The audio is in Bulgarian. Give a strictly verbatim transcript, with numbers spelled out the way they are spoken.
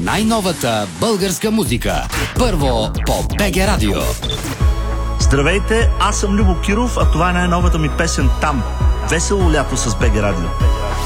най-новата българска музика. Първо по БГ Радио. Здравейте, аз съм Любо Киров, а това е най-новата ми песен "Там". Весело лято с БГ Радио.